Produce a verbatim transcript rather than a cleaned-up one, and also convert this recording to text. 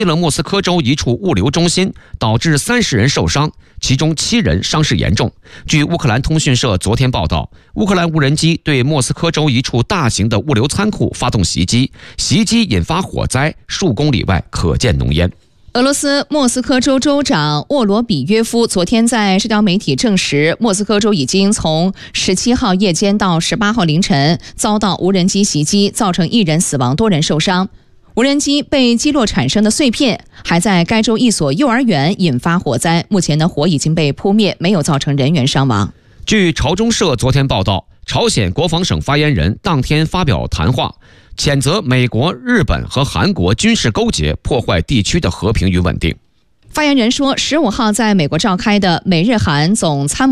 了莫斯科州一处物流中心，导致三十人受伤，其中七人伤势严重。据乌克兰通讯社昨天报道，乌克兰无人机对莫斯科州一处大型的物流仓库发动袭击，袭击引发火灾，数公里外可见浓烟。 俄罗斯莫斯科州州长沃罗比约夫昨天在社交媒体证实，莫斯科州已经从十七号夜间到十八号凌晨遭到无人机袭击，造成一人死亡，多人受伤。无人机被击落产生的碎片还在该州一所幼儿园引发火灾，目前的火已经被扑灭，没有造成人员伤亡。 据朝中社昨天报道，朝鲜国防省发言人当天发表谈话，谴责美国、日本和韩国军事勾结，破坏地区的和平与稳定。 发言人说，十五号在美国召开的美日韩总参谋